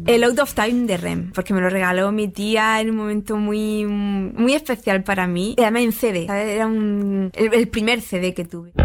El Out of Time de REM, porque me lo regaló mi tía en un momento muy especial para mí. Y además en CD, ¿sabes? Era el primer CD que tuve.